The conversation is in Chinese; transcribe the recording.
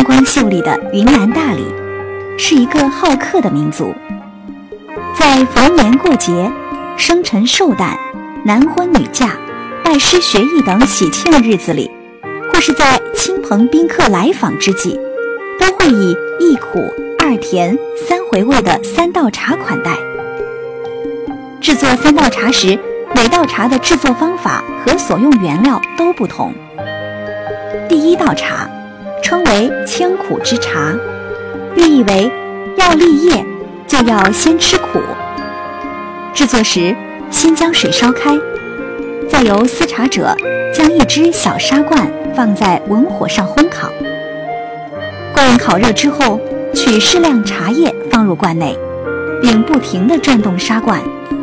光秀丽的云南大理，是一个好客的民族。在逢年过节、生辰寿诞、男婚女嫁、拜师学艺等喜庆日子里，或是在亲朋宾客来访之际，都会以一苦、二甜、三回味的3道茶款待。制作3道茶时，每道茶的制作方法和所用原料都不同。第1道茶称为千苦之茶，寓意为要立业就要先吃苦。制作时，先将水烧开，再由司茶者将一只小砂罐放在文火上烘烤。罐烤热之后，取适量茶叶放入罐内，并不停地转动砂罐，